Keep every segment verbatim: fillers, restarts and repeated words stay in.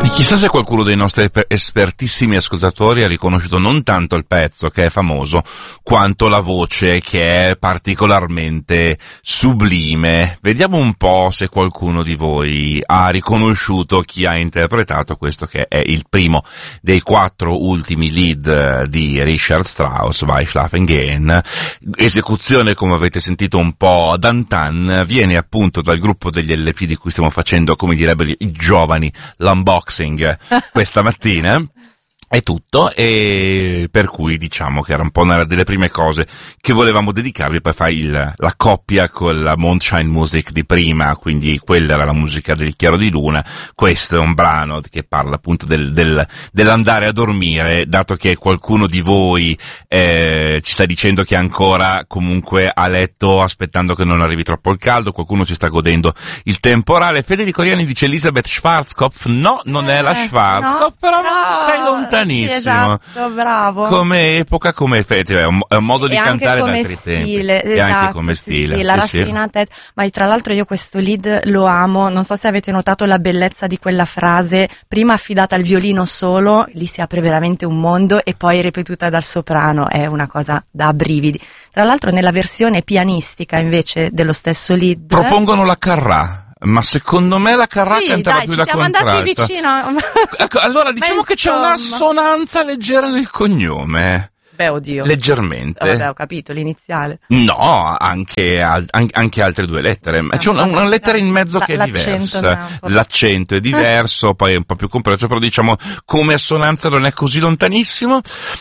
E chissà se qualcuno dei nostri espertissimi ascoltatori ha riconosciuto non tanto il pezzo, che è famoso, quanto la voce, che è particolarmente sublime. Vediamo un po' se qualcuno di voi ha riconosciuto chi ha interpretato questo, che è il primo dei quattro ultimi lead di Richard Strauss, Vai Schlafen gehen. Esecuzione, come avete sentito, un po' d'antan, viene appunto dal gruppo degli L P di cui stiamo facendo, come direbbero i giovani, l'unboxing questa mattina. È tutto, e per cui diciamo che era un po' una delle prime cose che volevamo dedicarvi. Poi fai il, la coppia con la Mondschein Music di prima, quindi quella era la musica del Chiaro di Luna. Questo è un brano che parla appunto del, del, dell'andare a dormire, dato che qualcuno di voi eh, ci sta dicendo che è ancora comunque a letto aspettando che non arrivi troppo il caldo, qualcuno ci sta godendo il temporale. Federico Riani dice Elisabeth Schwarzkopf. No, non è la Schwarzkopf, no, però no, sei lontano. Sì, esatto, bravo. Come epoca, come fede, è un, è un modo e di cantare da altri stile, tempi. Esatto, e anche come stile. Sì, sì, la sì, raffinatezza. Sì. Ma tra l'altro io questo lead lo amo, non so se avete notato la bellezza di quella frase, prima affidata al violino solo, lì si apre veramente un mondo, e poi ripetuta dal soprano, è una cosa da brividi. Tra l'altro nella versione pianistica invece dello stesso lead propongono la Carrà. Ma secondo me la Carrà sì, cantava dai, più da contralto. Siamo andati vicino. Ecco, allora diciamo che c'è un'assonanza leggera nel cognome. Beh, oddio. Leggermente. Oh, vabbè, ho capito, l'iniziale. No, anche, al, anche altre due lettere. Ma c'è una, una lettera in mezzo che è diversa. L'accento è diverso, poi è un po' più complesso, però diciamo come assonanza non è così lontanissimo.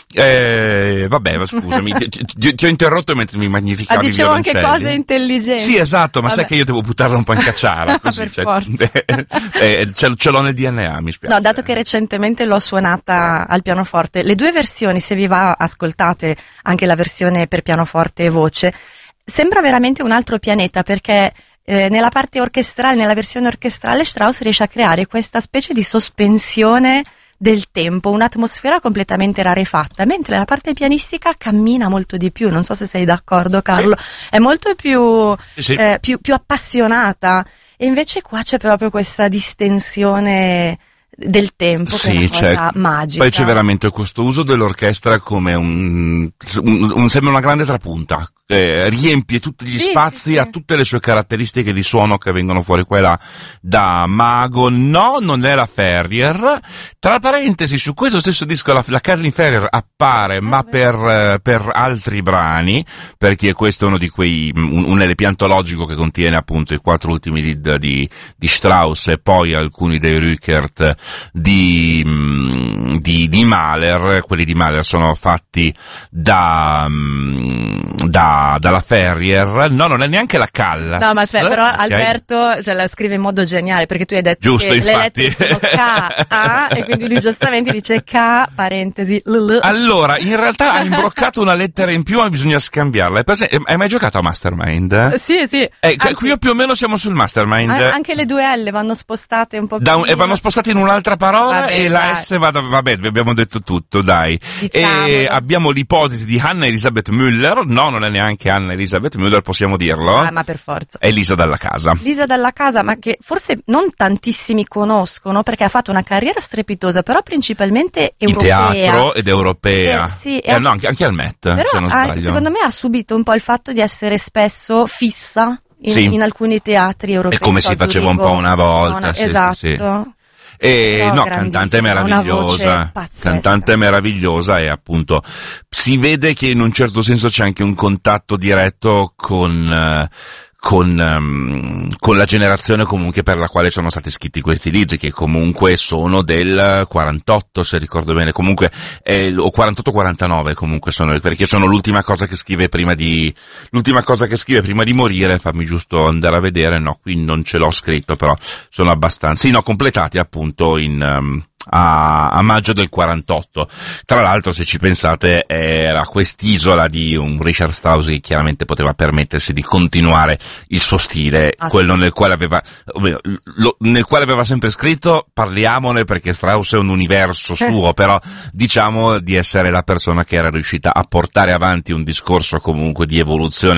Eh, vabbè, scusami, ti, ti, ti ho interrotto mentre mi magnificavi i dicevo violoncelli. Anche cose intelligenti. Sì, esatto, ma vabbè. sai che io devo buttarla un po' in cacciara. Così, per cioè, forza. eh, ce, ce l'ho nel D N A, mi spiace. No, dato che recentemente l'ho suonata al pianoforte, le due versioni, se vi va, ascoltate anche la versione per pianoforte e voce, sembra veramente un altro pianeta, perché eh, nella parte orchestrale, nella versione orchestrale, Strauss riesce a creare questa specie di sospensione del tempo, un'atmosfera completamente rarefatta, mentre la parte pianistica cammina molto di più. Non so se sei d'accordo, Carlo, è molto più, sì. eh, più, più appassionata, e invece qua c'è proprio questa distensione del tempo, sì, che è una cosa c'è, magica. Poi c'è veramente questo uso dell'orchestra come un, un, un sembra una grande trapunta, eh, riempie tutti gli sì, spazi, sì, sì. ha tutte le sue caratteristiche di suono che vengono fuori qua e là da mago. No, non è la Ferrier. Tra parentesi, su questo stesso disco la, la Kathleen Ferrier appare, eh, ma per, per altri brani, perché questo è uno di quei, un, un L P antologico che contiene appunto i quattro ultimi lead di, di Strauss e poi alcuni dei Rückert di, di, di Mahler. Quelli di Mahler sono fatti da, da, dalla Ferrier. No, non è neanche la Callas. No, ma cioè, però okay. Alberto ce la scrive in modo geniale, perché tu hai detto giusto, che infatti. le lettere sono K, A, e quindi lui giustamente dice K, parentesi, L, L. Allora, in realtà ha imbroccato una lettera in più, ma bisogna scambiarla. Hai mai giocato a Mastermind? Sì, sì. Eh, qui più o meno siamo sul Mastermind. Anche le due L vanno spostate un po' più. Da un, e vanno spostate in un'altra parola, vabbè, e la dai. S va da, vabbè, vi abbiamo detto tutto, dai. Diciamolo. E abbiamo l'ipotesi di Anna Elisabeth Müller. No, non è neanche Anna Elisabeth Müller, possiamo dirlo. Ah, ma per forza. È Lisa Dalla Casa. Lisa Dalla Casa, ma che forse non tantissimi conoscono, perché ha fatto una carriera strepitosa, però principalmente europea. In teatro ed europea. Eh, sì, eh, ha... no, anche, anche al Met, però se non sbaglio. Ha, secondo me ha subito un po' il fatto di essere spesso fissa in, sì. in alcuni teatri europei. È come si faceva un po' una volta. Una... Sì, esatto. Sì, sì. E no, cantante meravigliosa, cantante meravigliosa, e appunto si vede che in un certo senso c'è anche un contatto diretto con con um, con la generazione comunque per la quale sono stati scritti questi libri, che comunque sono del quarantotto, se ricordo bene, comunque eh, o quarantotto quarantanove comunque sono, perché sono l'ultima cosa che scrive prima di l'ultima cosa che scrive prima di morire. Fammi giusto andare a vedere, no, qui non ce l'ho scritto, però sono abbastanza, sì, no, completati appunto in um, A, a maggio del quarantotto. Tra l'altro, se ci pensate, era quest'isola di un Richard Strauss che chiaramente poteva permettersi di continuare il suo stile, ah, quello sì. nel quale aveva lo, nel quale aveva sempre scritto. Parliamone, perché Strauss è un universo suo, però diciamo di essere la persona che era riuscita a portare avanti un discorso comunque di evoluzione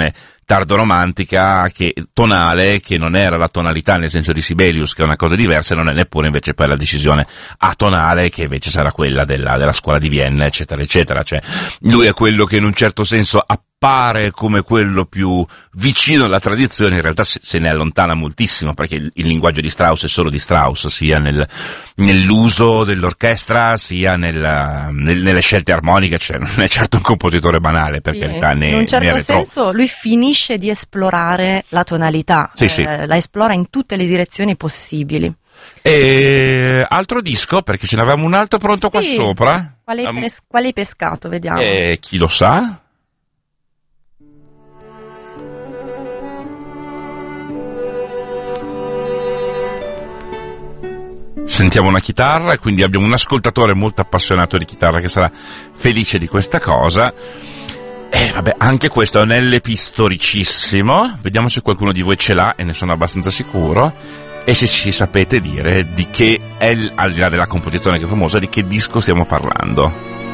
tardoromantica, che, tonale, che non era la tonalità nel senso di Sibelius, che è una cosa diversa, e non è neppure invece poi la decisione atonale, che invece sarà quella della, della scuola di Vienna, eccetera, eccetera. Cioè, lui è quello che in un certo senso appare come quello più vicino alla tradizione, in realtà se, se ne allontana moltissimo, perché il, il linguaggio di Strauss è solo di Strauss, sia nel, nell'uso dell'orchestra, sia nel, nel, nelle scelte armoniche. Cioè, non è certo un compositore banale, per sì, carità, ne, in un certo ne senso lui finisce di esplorare la tonalità, sì, eh, sì. la esplora in tutte le direzioni possibili. E altro disco, perché ce n'avevamo un altro pronto Sì. qua sopra. Quale hai, Um, pres- quale hai pescato, vediamo. E chi lo sa? Sentiamo una chitarra, e quindi abbiamo un ascoltatore molto appassionato di chitarra che sarà felice di questa cosa. E vabbè, anche questo è un L P storicissimo. Vediamo se qualcuno di voi ce l'ha, e ne sono abbastanza sicuro. E se ci sapete dire di che, è, al di là della composizione che è famosa, di che disco stiamo parlando.